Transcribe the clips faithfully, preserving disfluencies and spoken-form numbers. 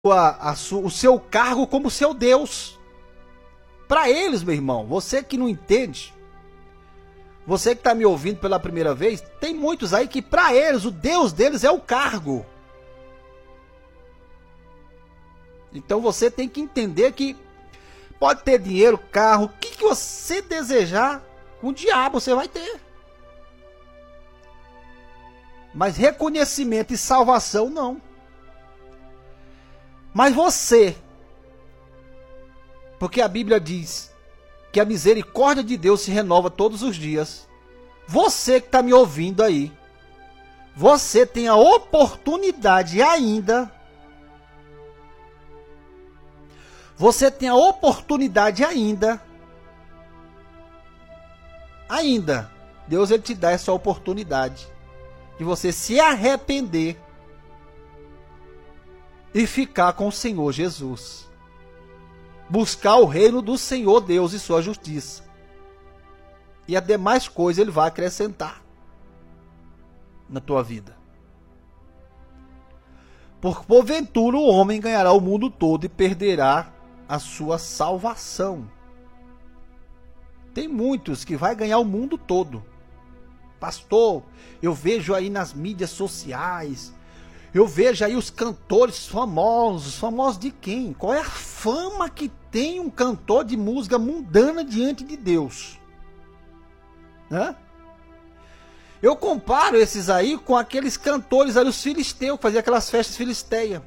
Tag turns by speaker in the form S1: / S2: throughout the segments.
S1: a, a su, o seu cargo como seu Deus. Para eles, meu irmão, você que não entende, você que está me ouvindo pela primeira vez, tem muitos aí que para eles o Deus deles é o cargo. Então você tem que entender que pode ter dinheiro, carro, o que, que você desejar, com o diabo você vai ter. Mas reconhecimento e salvação não. Mas você, porque a Bíblia diz que a misericórdia de Deus se renova todos os dias. Você que está me ouvindo aí, você tem a oportunidade ainda, você tem a oportunidade ainda, ainda, Deus ele te dá essa oportunidade de você se arrepender e ficar com o Senhor Jesus. Buscar o reino do Senhor Deus e sua justiça. E as demais coisas ele vai acrescentar na tua vida. Por porventura o homem ganhará o mundo todo e perderá a sua salvação. Tem muitos que vai ganhar o mundo todo. Pastor, eu vejo aí nas mídias sociais, eu vejo aí os cantores famosos. Famosos de quem? Qual é a fama que tem um cantor de música mundana diante de Deus? Hã? Eu comparo esses aí com aqueles cantores ali, os filisteus, que faziam aquelas festas filisteias.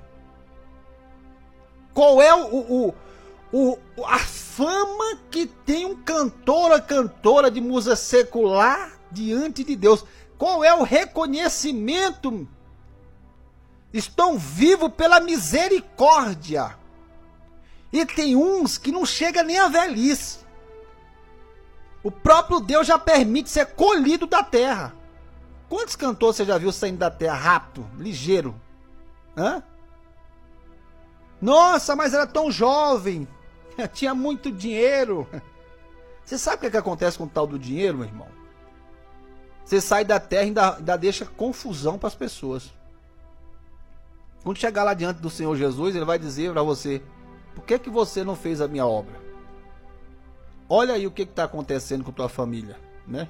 S1: Qual é o, o, o, a fama que tem um cantor ou cantora de música secular diante de Deus? Qual é o reconhecimento? Estão vivos pela misericórdia. E tem uns que não chega nem a velhice. O próprio Deus já permite ser colhido da terra. Quantos cantores você já viu saindo da terra rápido, ligeiro? Hã? Nossa, mas era tão jovem. Tinha muito dinheiro. Você sabe o que, é que acontece com o tal do dinheiro, meu irmão? Você sai da terra e ainda, ainda deixa confusão para as pessoas. Quando chegar lá diante do Senhor Jesus, ele vai dizer para você: por que que você não fez a minha obra? Olha aí o que está acontecendo com tua família, né?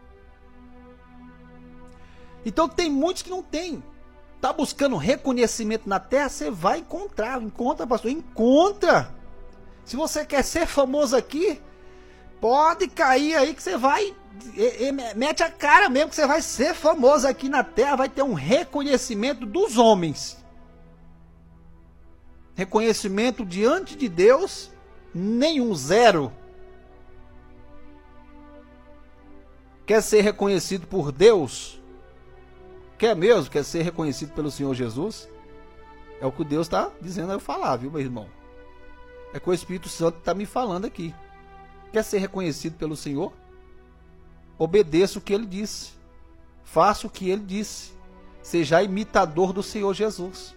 S1: Então tem muitos que não tem. Tá buscando reconhecimento na terra, você vai encontrar. Encontra, pastor, encontra. Se você quer ser famoso aqui, pode cair aí que você vai, e, e, mete a cara mesmo que você vai ser famoso aqui na terra, vai ter um reconhecimento dos homens. Reconhecimento diante de Deus, nenhum, zero. Quer ser reconhecido por Deus? Quer mesmo? Quer ser reconhecido pelo Senhor Jesus? É o que Deus está dizendo a eu falar, viu, meu irmão? É que o Espírito Santo está me falando aqui. Quer ser reconhecido pelo Senhor? Obedeça o que Ele disse. Faça o que Ele disse. Seja imitador do Senhor Jesus.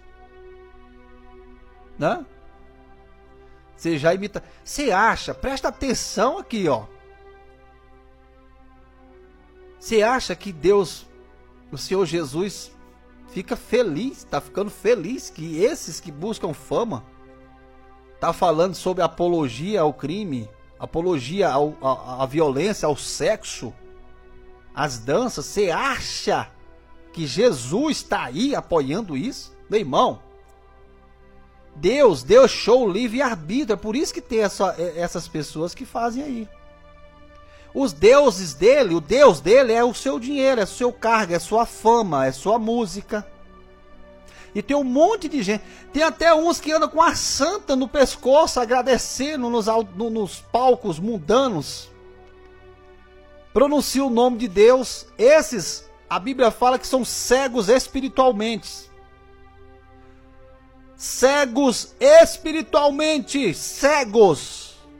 S1: Né? Seja imitador. Você acha? Presta atenção aqui, ó. Você acha que Deus, o Senhor Jesus, fica feliz, está ficando feliz que esses que buscam fama, tá falando sobre apologia ao crime, apologia ao, à, à violência, ao sexo, às danças? Você acha que Jesus está aí apoiando isso? Meu irmão, Deus deixou o livre-arbítrio, é por isso que tem essa, essas pessoas que fazem aí. Os deuses dele, o Deus dele é o seu dinheiro, é o seu cargo, é sua fama, é sua música. E tem um monte de gente, tem até uns que andam com a santa no pescoço, agradecendo nos, nos palcos mundanos. Pronuncia o nome de Deus. Esses, a Bíblia fala que são cegos espiritualmente. Cegos espiritualmente, cegos.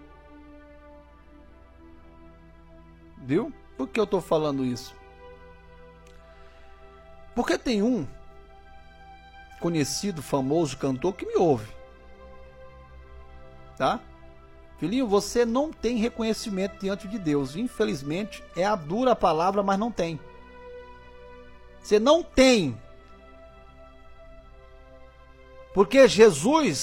S1: Viu? Por que eu estou falando isso? Porque tem um conhecido, famoso cantor que me ouve. Tá? Filhinho, você não tem reconhecimento diante de Deus. Infelizmente, é a dura palavra, mas não tem. Você não tem. Porque Jesus